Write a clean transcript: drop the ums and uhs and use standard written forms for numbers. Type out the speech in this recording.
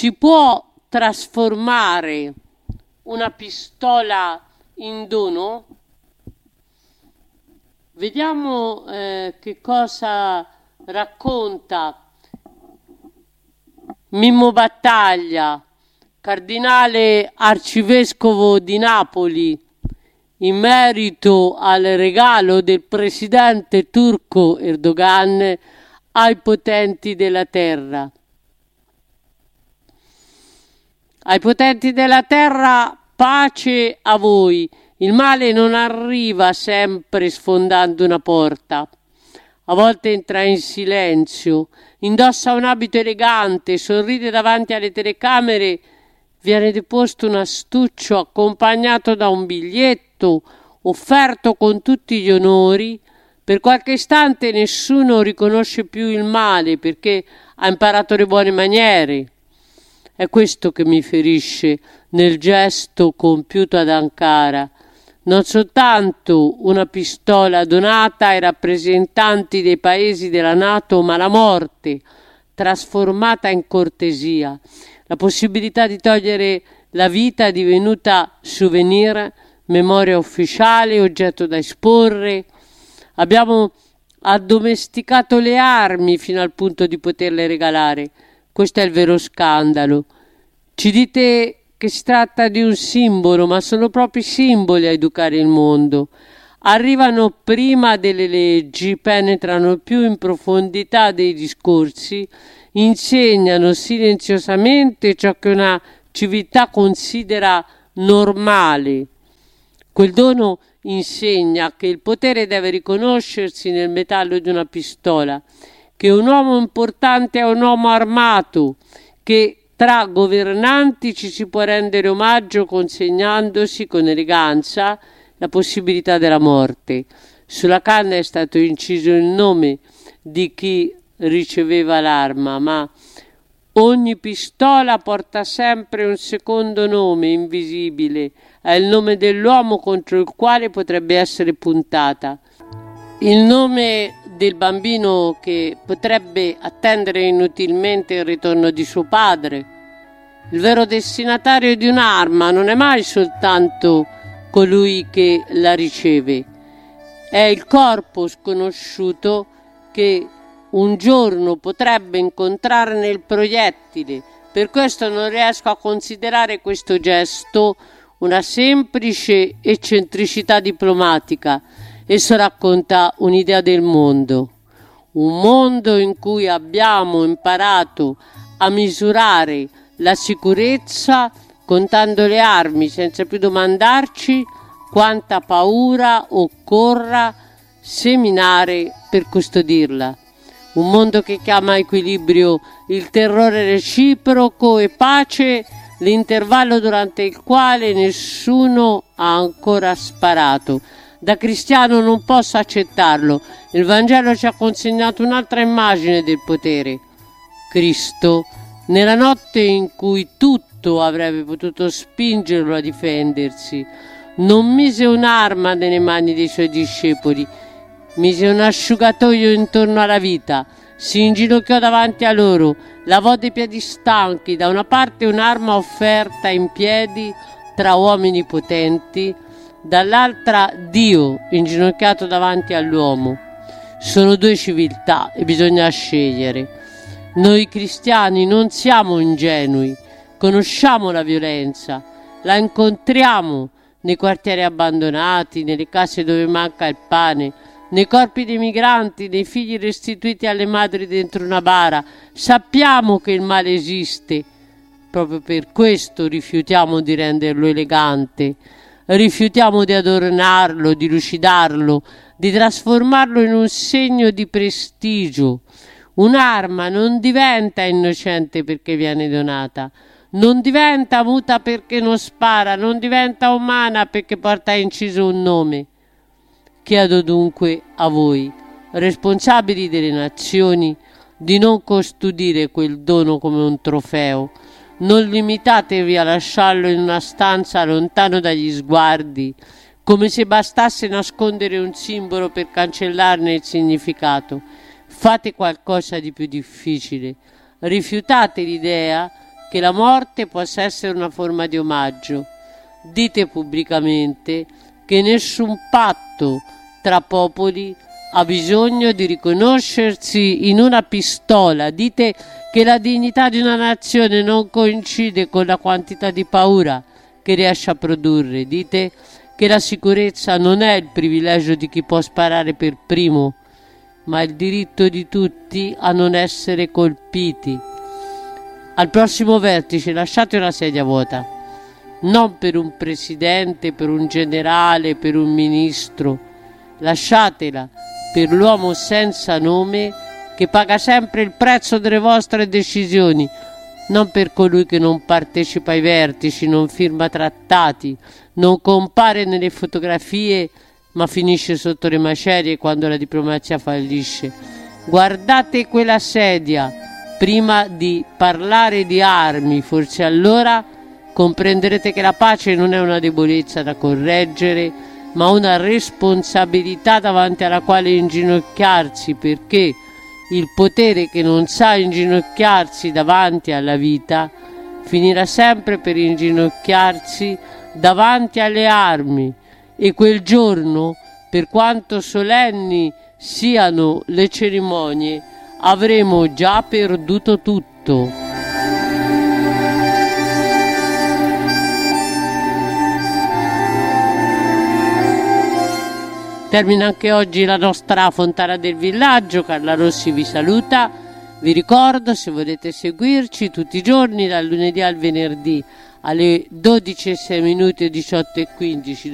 Si può trasformare una pistola in dono? Vediamo che cosa racconta Mimmo Battaglia, cardinale arcivescovo di Napoli, in merito al regalo del presidente turco Erdogan ai potenti della terra. Ai potenti della terra, pace a voi. Il male non arriva sempre sfondando una porta. A volte entra in silenzio, indossa un abito elegante, sorride davanti alle telecamere, viene deposto un astuccio accompagnato da un biglietto offerto con tutti gli onori. Per qualche istante nessuno riconosce più il male perché ha imparato le buone maniere. È questo che mi ferisce nel gesto compiuto ad Ankara. Non soltanto una pistola donata ai rappresentanti dei paesi della NATO, ma la morte trasformata in cortesia. La possibilità di togliere la vita è divenuta souvenir, memoria ufficiale, oggetto da esporre. Abbiamo addomesticato le armi fino al punto di poterle regalare. Questo è il vero scandalo. Ci dite che si tratta di un simbolo, ma sono proprio i simboli a educare il mondo. Arrivano prima delle leggi, penetrano più in profondità dei discorsi, insegnano silenziosamente ciò che una civiltà considera normale. Quel dono insegna che il potere deve riconoscersi nel metallo di una pistola, che un uomo importante è un uomo armato, che tra governanti ci si può rendere omaggio consegnandosi con eleganza la possibilità della morte. Sulla canna è stato inciso il nome di chi riceveva l'arma, ma ogni pistola porta sempre un secondo nome invisibile, è il nome dell'uomo contro il quale potrebbe essere puntata. Il nome del bambino che potrebbe attendere inutilmente il ritorno di suo padre. Il vero destinatario di un'arma non è mai soltanto colui che la riceve, è il corpo sconosciuto che un giorno potrebbe incontrare nel proiettile. Per questo non riesco a considerare questo gesto una semplice eccentricità diplomatica. Esso racconta un'idea del mondo, un mondo in cui abbiamo imparato a misurare la sicurezza contando le armi senza più domandarci quanta paura occorra seminare per custodirla. Un mondo che chiama a equilibrio il terrore reciproco e pace l'intervallo durante il quale nessuno ha ancora sparato. Da cristiano non posso accettarlo. Il Vangelo ci ha consegnato un'altra immagine del potere. Cristo, nella notte in cui tutto avrebbe potuto spingerlo a difendersi, non mise un'arma nelle mani dei suoi discepoli, mise un asciugatoio intorno alla vita, si inginocchiò davanti a loro, lavò dei piedi stanchi, da una parte un'arma offerta in piedi tra uomini potenti, dall'altra Dio inginocchiato davanti all'uomo. Sono due civiltà e bisogna scegliere. Noi cristiani non siamo ingenui, conosciamo la violenza, la incontriamo nei quartieri abbandonati, nelle case dove manca il pane, nei corpi dei migranti, nei figli restituiti alle madri dentro una bara. Sappiamo che il male esiste, proprio per questo rifiutiamo di renderlo elegante. Rifiutiamo di adornarlo, di lucidarlo, di trasformarlo in un segno di prestigio. Un'arma non diventa innocente perché viene donata, non diventa muta perché non spara, non diventa umana perché porta inciso un nome. Chiedo dunque a voi, responsabili delle nazioni, di non custodire quel dono come un trofeo. Non limitatevi a lasciarlo in una stanza lontano dagli sguardi, come se bastasse nascondere un simbolo per cancellarne il significato. Fate qualcosa di più difficile. Rifiutate l'idea che la morte possa essere una forma di omaggio. Dite pubblicamente che nessun patto tra popoli ha bisogno di riconoscersi in una pistola. Dite che la dignità di una nazione non coincide con la quantità di paura che riesce a produrre. Dite che la sicurezza non è il privilegio di chi può sparare per primo, ma il diritto di tutti a non essere colpiti. Al prossimo vertice lasciate una sedia vuota, non per un presidente, per un generale, per un ministro. Lasciatela per l'uomo senza nome che paga sempre il prezzo delle vostre decisioni, non per colui che non partecipa ai vertici, non firma trattati, non compare nelle fotografie, ma finisce sotto le macerie quando la diplomazia fallisce. Guardate quella sedia prima di parlare di armi, forse allora comprenderete che la pace non è una debolezza da correggere, ma una responsabilità davanti alla quale inginocchiarsi, perché il potere che non sa inginocchiarsi davanti alla vita finirà sempre per inginocchiarsi davanti alle armi, e quel giorno, per quanto solenni siano le cerimonie, avremo già perduto tutto. Termina anche oggi la nostra Fontana del Villaggio. Carla Rossi vi saluta. Vi ricordo, se volete seguirci tutti i giorni, dal lunedì al venerdì alle 12:06 e 18:15,